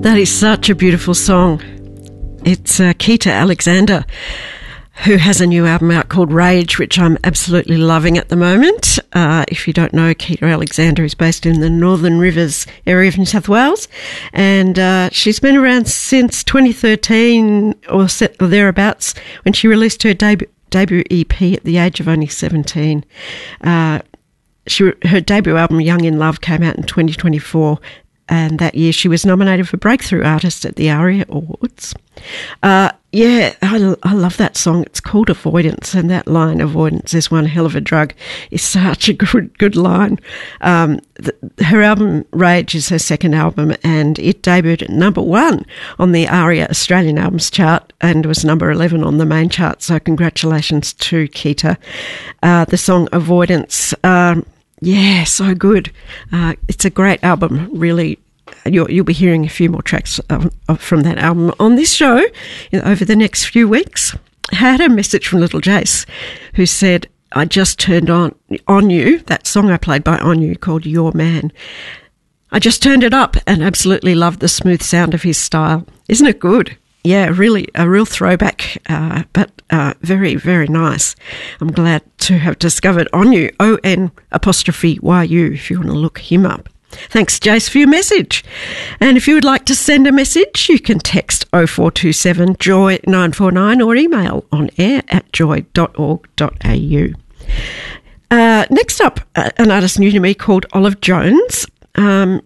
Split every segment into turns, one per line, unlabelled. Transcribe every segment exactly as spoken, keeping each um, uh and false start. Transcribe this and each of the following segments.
That is such a beautiful song. It's uh, Keita Alexander, who has a new album out called Rage, which I'm absolutely loving at the moment. Uh, if you don't know, Keita Alexander is based in the Northern Rivers area of New South Wales, and uh, she's been around since twenty thirteen or, set, or thereabouts, when she released her debut, debut E P at the age of only seventeen. Uh, she, her debut album, Young in Love, came out in twenty twenty-four, and that year she was nominated for Breakthrough Artist at the ARIA Awards. Uh, yeah, I, I love that song. It's called Avoidance, and that line, avoidance is one hell of a drug, is such a good good line. Um, the, her album Rage is her second album, and it debuted at number one on the ARIA Australian Albums chart and was number eleven on the main chart, so congratulations to Keita. Uh, the song Avoidance, um, yeah, so good. Uh, it's a great album, really. You'll, you'll be hearing a few more tracks um, from that album on this show you know, over the next few weeks. I had a message from Little Jace, who said, I just turned on On You, that song I played by On You called Your Man. I just turned it up and absolutely loved the smooth sound of his style. Isn't it good? Yeah, really, a real throwback, uh, but uh, very, very nice. I'm glad to have discovered On You, O N apostrophe Y U, if you want to look him up. Thanks, Jace, for your message. And if you would like to send a message, you can text oh four two seven joy nine four nine or email on air at joy dot org dot a u. Uh, next up, uh, an artist new to me called Olive Jones. Um,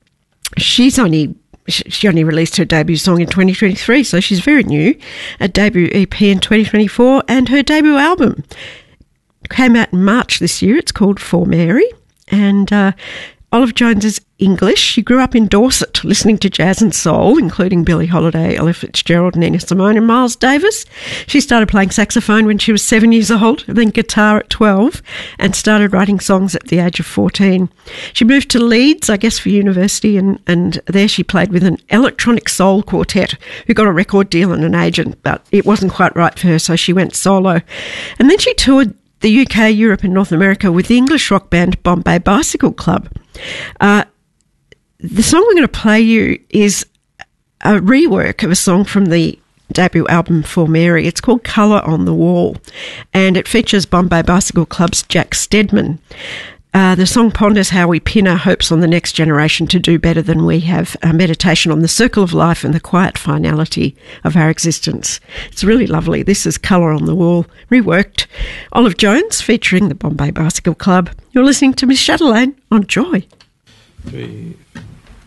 she's only... She only released her debut song in twenty twenty-three, so she's very new. A debut E P in twenty twenty-four, and her debut album came out in March this year. It's called For Mary, and uh, Olive Jones is English. She grew up in Dorset, listening to jazz and soul, including Billie Holiday, Ella Fitzgerald, Nina Simone and Miles Davis. She started playing saxophone when she was seven years old, then guitar at twelve, and started writing songs at the age of fourteen. She moved to Leeds, I guess, for university, and, and there she played with an electronic soul quartet who got a record deal and an agent, but it wasn't quite right for her, so she went solo. And then she toured the U K, Europe and North America with the English rock band Bombay Bicycle Club. Uh, the song we're going to play you is a rework of a song from the debut album For Mary. It's called Colour on the Wall, and it features Bombay Bicycle Club's Jack Steadman. Uh, the song ponders how we pin our hopes on the next generation to do better than we have, a meditation on the circle of life and the quiet finality of our existence. It's really lovely. This is Colour on the Wall, reworked. Olive Jones featuring the Bombay Bicycle Club. You're listening to Miss Chatelaine on Joy.
Three.